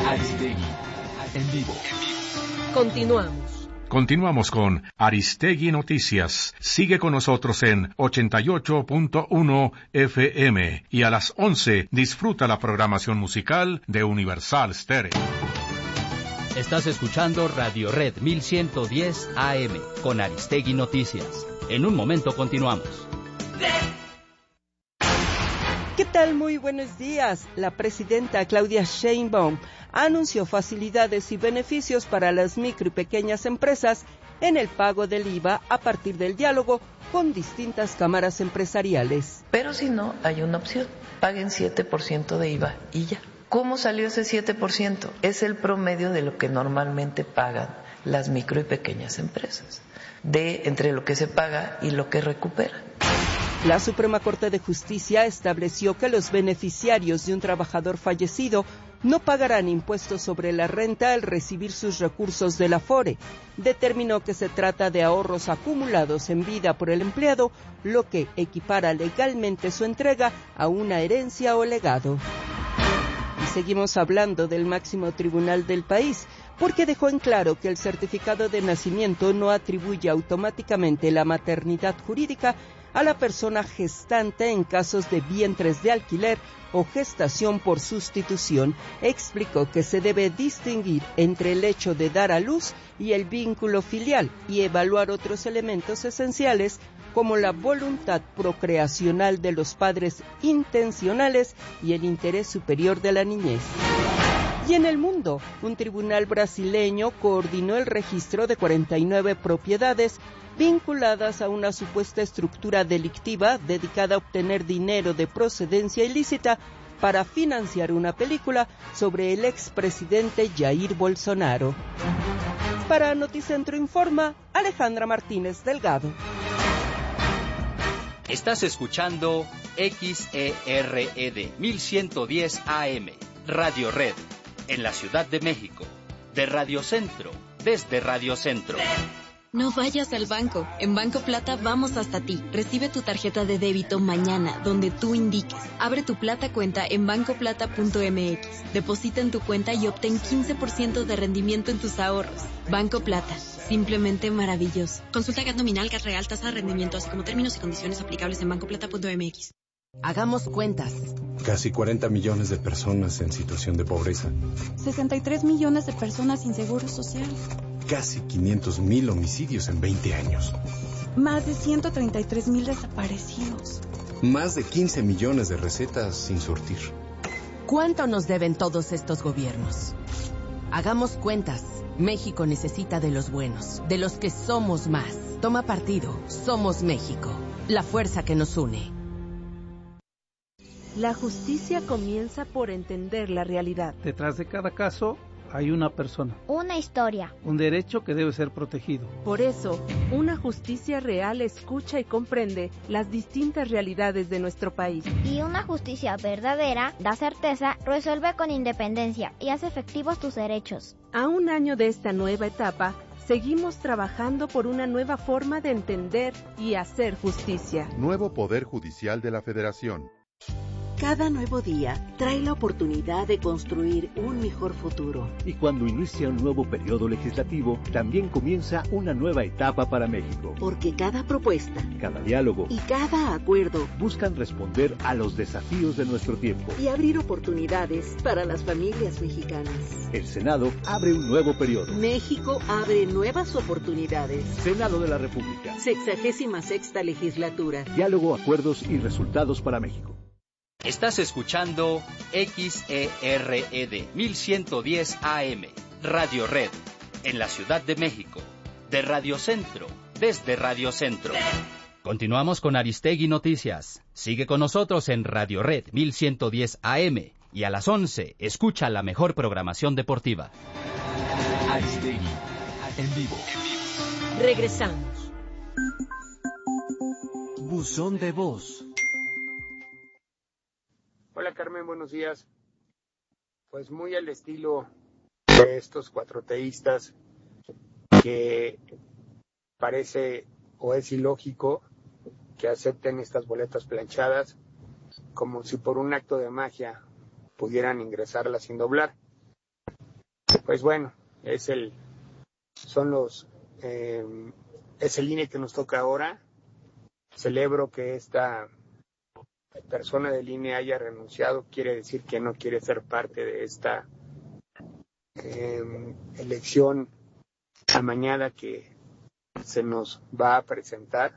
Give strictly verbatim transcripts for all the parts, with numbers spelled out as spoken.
Aristegui, en vivo. Continuamos. Continuamos con Aristegui Noticias. Sigue con nosotros en ochenta y ocho punto uno F M y a las once disfruta la programación musical de Universal Stereo. Estás escuchando Radio Red mil ciento diez A M con Aristegui Noticias. En un momento continuamos. ¿Qué tal? Muy buenos días. La presidenta Claudia Sheinbaum anunció facilidades y beneficios para las micro y pequeñas empresas en el pago del I V A a partir del diálogo con distintas cámaras empresariales. Pero si no, hay una opción. Paguen siete por ciento de I V A y ya. ¿Cómo salió ese siete por ciento? Es el promedio de lo que normalmente pagan las micro y pequeñas empresas, de entre lo que se paga y lo que recuperan. La Suprema Corte de Justicia estableció que los beneficiarios de un trabajador fallecido no pagarán impuestos sobre la renta al recibir sus recursos del Afore. Determinó que se trata de ahorros acumulados en vida por el empleado, lo que equipara legalmente su entrega a una herencia o legado. Y seguimos hablando del máximo tribunal del país, porque dejó en claro que el certificado de nacimiento no atribuye automáticamente la maternidad jurídica a la persona gestante en casos de vientres de alquiler o gestación por sustitución. Explicó que se debe distinguir entre el hecho de dar a luz y el vínculo filial y evaluar otros elementos esenciales como la voluntad procreacional de los padres intencionales y el interés superior de la niñez. Y en el mundo, un tribunal brasileño coordinó el registro de cuarenta y nueve propiedades vinculadas a una supuesta estructura delictiva dedicada a obtener dinero de procedencia ilícita para financiar una película sobre el expresidente Jair Bolsonaro. Para Noticentro Informa, Alejandra Martínez Delgado. Estás escuchando X E R E D mil ciento diez A M, Radio Red, en la Ciudad de México, de Radio Centro, desde Radio Centro. No vayas al banco. En Banco Plata vamos hasta ti. Recibe tu tarjeta de débito mañana, donde tú indiques. Abre tu Plata cuenta en banco plata punto m x. Deposita en tu cuenta y obtén quince por ciento de rendimiento en tus ahorros. Banco Plata. Simplemente maravilloso. Consulta G A T nominal, G A T real, tasa de rendimiento, así como términos y condiciones aplicables en banco plata punto m x. Hagamos cuentas. Casi cuarenta millones de personas en situación de pobreza. sesenta y tres millones de personas sin seguro social. Casi quinientos mil homicidios en veinte años. Más de ciento treinta y tres mil desaparecidos. Más de quince millones de recetas sin surtir. ¿Cuánto nos deben todos estos gobiernos? Hagamos cuentas. México necesita de los buenos, de los que somos más. Toma partido. Somos México. La fuerza que nos une. La justicia comienza por entender la realidad. Detrás de cada caso hay una persona. Una historia. Un derecho que debe ser protegido. Por eso, una justicia real escucha y comprende las distintas realidades de nuestro país. Y una justicia verdadera da certeza, resuelve con independencia y hace efectivos tus derechos. A un año de esta nueva etapa, seguimos trabajando por una nueva forma de entender y hacer justicia. Nuevo Poder Judicial de la Federación. Cada nuevo día trae la oportunidad de construir un mejor futuro. Y cuando inicia un nuevo periodo legislativo, también comienza una nueva etapa para México. Porque cada propuesta, cada diálogo y cada acuerdo buscan responder a los desafíos de nuestro tiempo y abrir oportunidades para las familias mexicanas. El Senado abre un nuevo periodo. México abre nuevas oportunidades. Senado de la República. Sexagésima sexta legislatura. Diálogo, acuerdos y resultados para México. Estás escuchando X E R E D mil ciento diez A M, Radio Red, en la Ciudad de México, de Radio Centro, desde Radio Centro. Continuamos con Aristegui Noticias. Sigue con nosotros en Radio Red mil ciento diez A M y a las once escucha la mejor programación deportiva. Aristegui, en vivo. Regresamos. Buzón de voz. Hola Carmen, buenos días. Pues muy al estilo de estos cuatroteístas que parece o es ilógico que acepten estas boletas planchadas como si por un acto de magia pudieran ingresarlas sin doblar. pues bueno, es el, son los, eh, es el I N E que nos toca ahora. Celebro que esta persona del I N E haya renunciado, quiere decir que no quiere ser parte de esta eh, elección amañada que se nos va a presentar.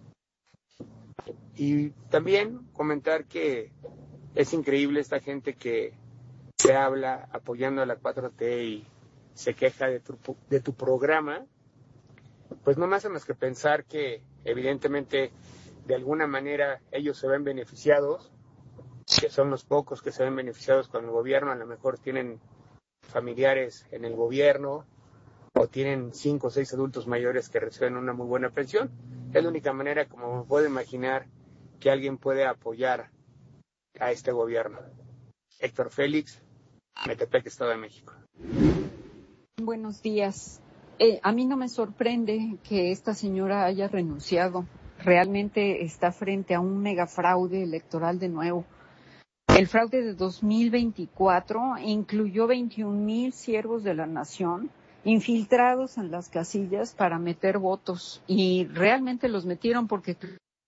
Y también comentar que es increíble esta gente que se habla apoyando a la cuatro T y se queja de tu, de tu programa, pues no me hace más que pensar que evidentemente de alguna manera ellos se ven beneficiados, que son los pocos que se ven beneficiados con el gobierno, a lo mejor tienen familiares en el gobierno o tienen cinco o seis adultos mayores que reciben una muy buena pensión. Es la única manera como me puedo imaginar que alguien puede apoyar a este gobierno. Héctor Félix, Metepec, Estado de México. Buenos días. Eh, a mí no me sorprende que esta señora haya renunciado. Realmente está frente a un megafraude electoral de nuevo. El fraude de dos mil veinticuatro incluyó veintiún mil siervos de la nación infiltrados en las casillas para meter votos, y realmente los metieron porque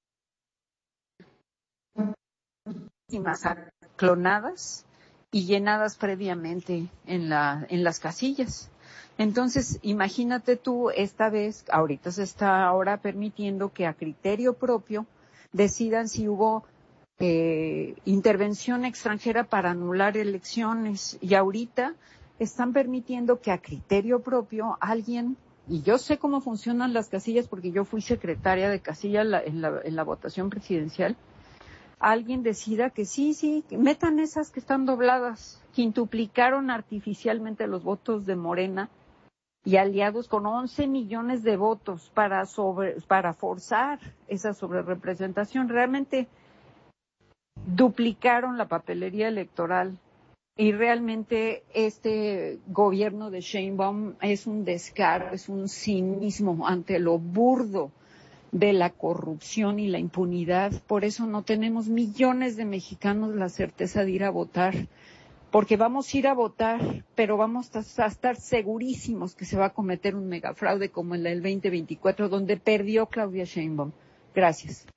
clonadas y llenadas previamente en la en las casillas. Entonces, imagínate tú, esta vez, ahorita se está ahora permitiendo que a criterio propio decidan si hubo eh, intervención extranjera para anular elecciones, y ahorita están permitiendo que a criterio propio alguien, y yo sé cómo funcionan las casillas porque yo fui secretaria de casilla en la, en la, en la votación presidencial, alguien decida que sí, sí, que metan esas que están dobladas, quintuplicaron artificialmente los votos de Morena y aliados con once millones de votos para sobre, para forzar esa sobrerepresentación. Realmente duplicaron la papelería electoral. Y realmente este gobierno de Sheinbaum es un descaro, es un cinismo ante lo burdo de la corrupción y la impunidad. Por eso no tenemos millones de mexicanos la certeza de ir a votar, porque vamos a ir a votar, pero vamos a estar segurísimos que se va a cometer un megafraude como en el veinte veinticuatro, donde perdió Claudia Sheinbaum. Gracias.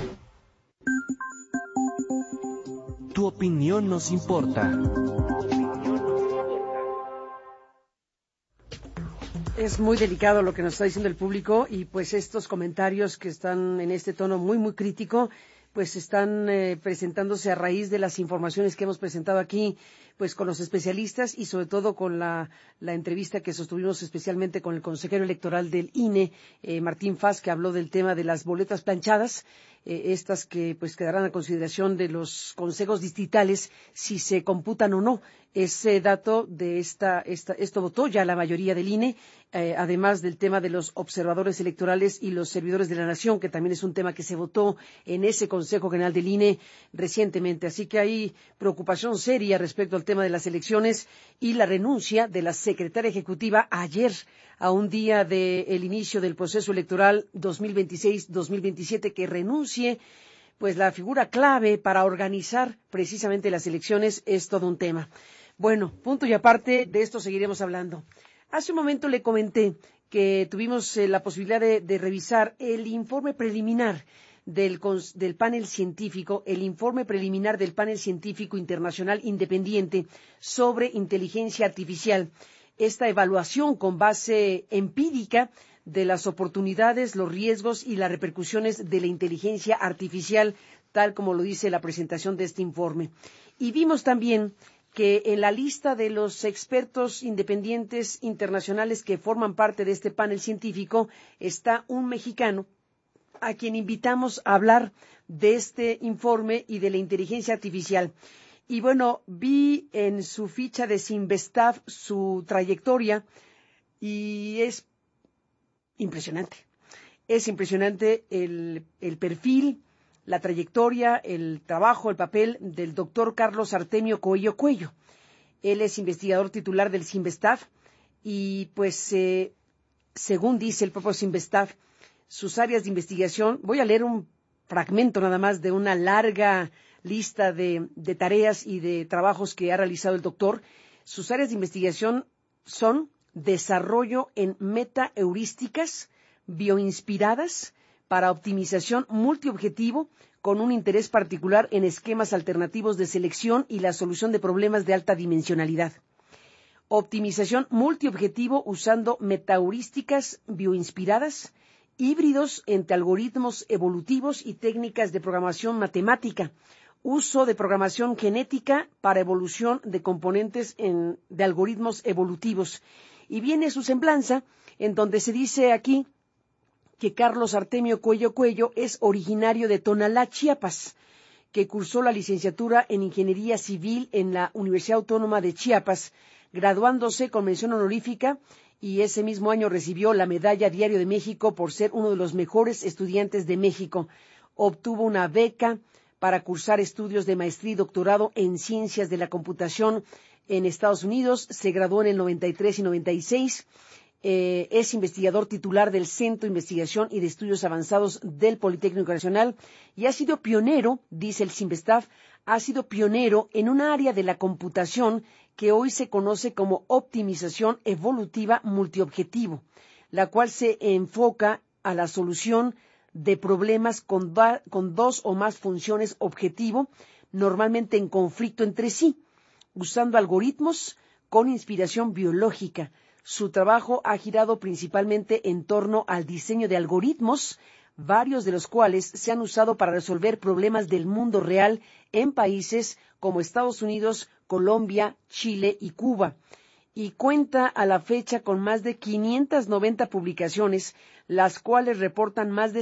Tu opinión nos importa. Es muy delicado lo que nos está diciendo el público, y pues estos comentarios que están en este tono muy, muy crítico, pues están eh, presentándose a raíz de las informaciones que hemos presentado aquí, pues con los especialistas y sobre todo con la, la entrevista que sostuvimos especialmente con el consejero electoral del I N E, eh, Martín Faz, que habló del tema de las boletas planchadas, eh, estas que pues quedarán a consideración de los consejos distritales si se computan o no. Ese dato de esta, esta esto votó ya la mayoría del I N E, eh, además del tema de los observadores electorales y los servidores de la nación, que también es un tema que se votó en ese Consejo General del I N E recientemente. Así que hay preocupación seria respecto al tema de las elecciones y la renuncia de la secretaria ejecutiva ayer, a un día del inicio del proceso electoral dos mil veintiséis dos mil veintisiete, que renuncie pues la figura clave para organizar precisamente las elecciones. Es todo un tema. Bueno, punto y aparte, de esto seguiremos hablando. Hace un momento le comenté que tuvimos eh, la posibilidad de, de revisar el informe preliminar del, del panel científico, el informe preliminar del panel científico internacional independiente sobre inteligencia artificial. Esta evaluación con base empírica de las oportunidades, los riesgos y las repercusiones de la inteligencia artificial, tal como lo dice la presentación de este informe. Y vimos también que en la lista de los expertos independientes internacionales que forman parte de este panel científico está un mexicano, a quien invitamos a hablar de este informe y de la inteligencia artificial. Y bueno, vi en su ficha de Sinvestav su trayectoria y es impresionante. Es impresionante el, el perfil, la trayectoria, el trabajo, el papel del doctor Carlos Artemio Coello Cuello. Él es investigador titular del Sinvestav y pues eh, según dice el propio Sinvestav, sus áreas de investigación, voy a leer un fragmento nada más de una larga lista de, de tareas y de trabajos que ha realizado el doctor. Sus áreas de investigación son desarrollo en meta-heurísticas bioinspiradas para optimización multiobjetivo con un interés particular en esquemas alternativos de selección y la solución de problemas de alta dimensionalidad. Optimización multiobjetivo usando metaheurísticas bioinspiradas, híbridos entre algoritmos evolutivos y técnicas de programación matemática, uso de programación genética para evolución de componentes en, de algoritmos evolutivos. Y viene su semblanza, en donde se dice aquí que Carlos Artemio Cuello Cuello es originario de Tonalá, Chiapas, que cursó la licenciatura en Ingeniería Civil en la Universidad Autónoma de Chiapas, graduándose con mención honorífica, y ese mismo año recibió la Medalla Diario de México por ser uno de los mejores estudiantes de México. Obtuvo una beca para cursar estudios de maestría y doctorado en Ciencias de la Computación en Estados Unidos. Se graduó en el noventa y tres y noventa y seis. Eh, es investigador titular del Centro de Investigación y de Estudios Avanzados del Politécnico Nacional y ha sido pionero, dice el CIMBESTAF, ha sido pionero en un área de la computación que hoy se conoce como optimización evolutiva multiobjetivo, la cual se enfoca a la solución de problemas con, con dos o más funciones objetivo, normalmente en conflicto entre sí, usando algoritmos con inspiración biológica. Su trabajo ha girado principalmente en torno al diseño de algoritmos, varios de los cuales se han usado para resolver problemas del mundo real en países como Estados Unidos, Colombia, Chile y Cuba. Y cuenta a la fecha con más de quinientas noventa publicaciones, las cuales reportan más de